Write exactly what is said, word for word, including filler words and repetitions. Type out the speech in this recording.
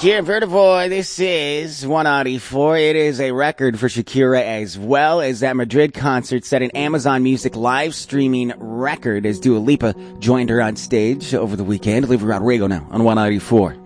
Shakira Vertivoy, this is one ninety-four. It is a record for Shakira as well as that Madrid concert set an Amazon Music live streaming record as Dua Lipa joined her on stage over the weekend. Olivia Rodrigo now on one ninety-four.